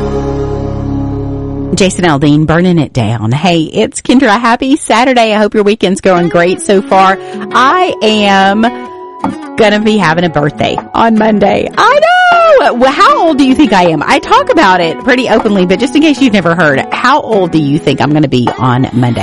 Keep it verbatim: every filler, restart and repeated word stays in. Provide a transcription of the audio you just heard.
Jason Aldean, burning it down. Hey, it's Kendra. Happy Saturday. I hope your weekend's going great so far. I am gonna be having a birthday on Monday. I know! Well, how old do you think I am? I talk about it pretty openly, but just in case you've never heard, how old do you think I'm gonna be on Monday?